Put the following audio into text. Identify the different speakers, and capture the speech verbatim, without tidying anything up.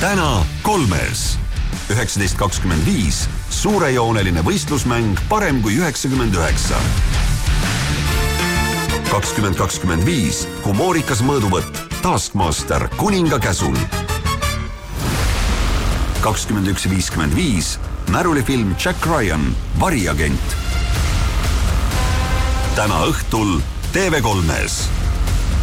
Speaker 1: täna kolmes. üheksateist kakskümmend viis. Suurejooneline võistlusmäng parem kui üheksakümmend üheksa. kakskümmend kakskümmend viis. Humoorikas mõõduvõtt. Taskmaster kuninga käsul. kakskümmend üks viiskümmend viis. Märulifilm Jack Ryan, variagent. Täna õhtul T V kolmes.